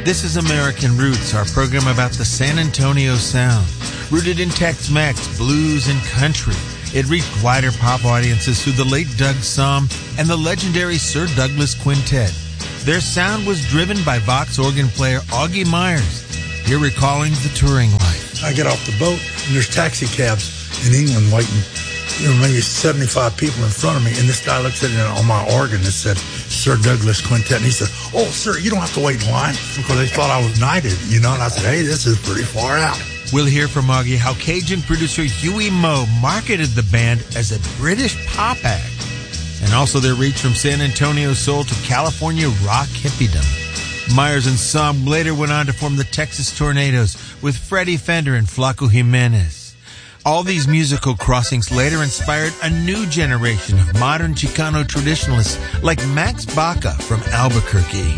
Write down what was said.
This is American Roots, our program about the San Antonio sound. Rooted in Tex-Mex, blues, and country, it reached wider pop audiences through the late Doug Sahm and the legendary Sir Douglas Quintet. Their sound was driven by Vox organ player Augie Myers. Here recalling the touring life. I get off the boat, and there's taxi cabs in England waiting, maybe 75 people in front of me, and this guy looks at it on my organ that said Sir Douglas Quintet, and he said, "Oh, sir, you don't have to wait in line," because they thought I was knighted, and I said, "Hey, this is pretty far out." We'll hear from Augie how Cajun producer Huey Moe marketed the band as a British pop act, and also their reach from San Antonio soul to California rock hippiedom. Myers and Sahm later went on to form the Texas Tornadoes with Freddie Fender and Flaco Jimenez. All these musical crossings later inspired a new generation of modern Chicano traditionalists like Max Baca from Albuquerque.